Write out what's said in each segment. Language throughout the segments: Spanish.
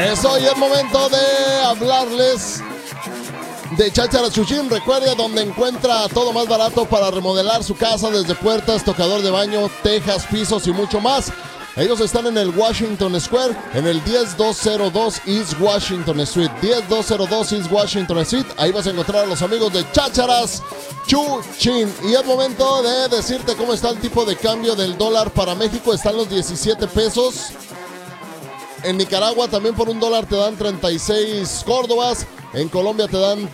Eso, y es momento de hablarles de Chácharas Chuchín. Recuerde, donde encuentra todo más barato para remodelar su casa, desde puertas, tocador de baño, tejas, pisos y mucho más. Ellos están en el Washington Square, en el 10202 East Washington Street. 10202 East Washington Street. Ahí vas a encontrar a los amigos de Chácharas Chuchín. Y es momento de decirte cómo está el tipo de cambio del dólar para México. Están los 17 pesos. En Nicaragua también por $1 te dan 36 córdobas. En Colombia te dan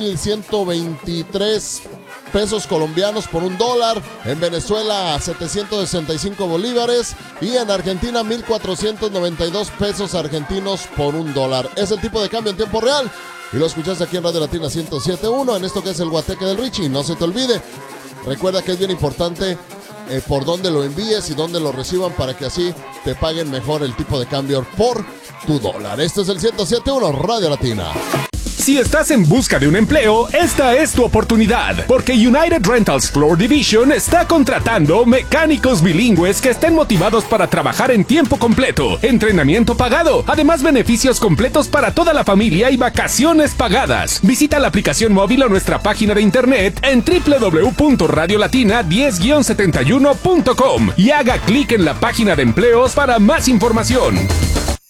3,123 pesos colombianos por $1. En Venezuela 765 bolívares. Y en Argentina 1,492 pesos argentinos por $1. Es el tipo de cambio en tiempo real. Y lo escuchas aquí en Radio Latina 107.1 en esto que es el Guateque del Richie. No se te olvide. Recuerda que es bien importante por dónde lo envíes y dónde lo reciban para que así te paguen mejor el tipo de cambio por tu dólar. Este es el 107.1 Radio Latina. Si estás en busca de un empleo, esta es tu oportunidad, porque United Rentals Floor Division está contratando mecánicos bilingües que estén motivados para trabajar en tiempo completo, entrenamiento pagado, además beneficios completos para toda la familia y vacaciones pagadas. Visita la aplicación móvil o nuestra página de internet en www.radiolatina10-71.com y haga clic en la página de empleos para más información.